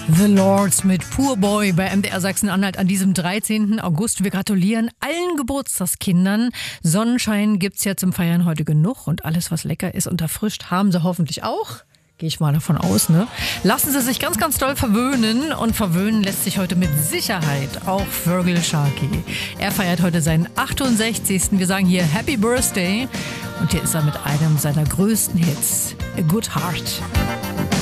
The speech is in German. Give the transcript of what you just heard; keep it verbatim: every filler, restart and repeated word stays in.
The Lords mit Poor Boy bei M D R Sachsen-Anhalt an diesem dreizehnten August. Wir gratulieren allen Geburtstagskindern. Sonnenschein gibt's ja zum Feiern heute genug und alles, was lecker ist und erfrischt, haben sie hoffentlich auch. Gehe ich mal davon aus, ne? Lassen Sie sich ganz, ganz doll verwöhnen. Und verwöhnen lässt sich heute mit Sicherheit auch Feargal Sharkey. Er feiert heute seinen achtundsechzigsten Wir sagen hier Happy Birthday. Und hier ist er mit einem seiner größten Hits, A Good Heart.